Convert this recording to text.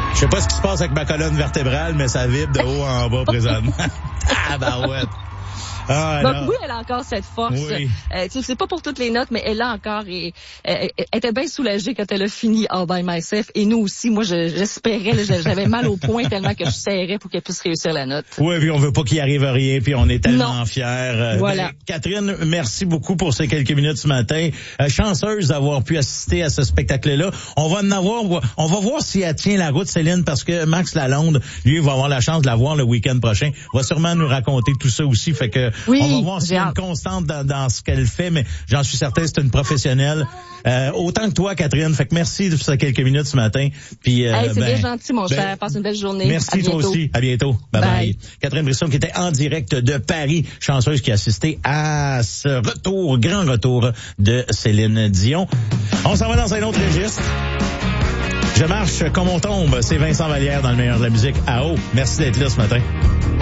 Je sais pas ce qui se passe avec ma colonne vertébrale, mais ça vibre de haut en bas présentement. Ah, barouette. Ah, donc oui, elle a encore cette force. Oui. C'est pas pour toutes les notes, mais elle a encore et elle était bien soulagée quand elle a fini All by Myself. Et nous aussi, moi j'espérais, j'avais mal au poing tellement que je serrais pour qu'elle puisse réussir la note. Oui, puis on veut pas qu'il arrive rien, puis on est tellement fiers. Voilà. Catherine, merci beaucoup pour ces quelques minutes ce matin. Chanceuse d'avoir pu assister à ce spectacle-là. On va voir si elle tient la route, Céline, parce que Max Lalonde, lui, va avoir la chance de la voir le week-end prochain. Va sûrement nous raconter tout ça aussi. Fait que oui, on va voir s'il y a une constante dans ce qu'elle fait, mais j'en suis certain, c'est une professionnelle. Autant que toi, Catherine. Fait que merci de ces quelques minutes ce matin. Puis c'est bien gentil, mon cher. Passe une belle journée. Merci toi aussi. À bientôt. Bye bye. Catherine Brisson qui était en direct de Paris, chanceuse qui a assisté à ce grand retour de Céline Dion. On s'en va dans un autre registre. Je marche comme on tombe. C'est Vincent Vallière dans le meilleur de la musique à haut. Merci d'être là ce matin.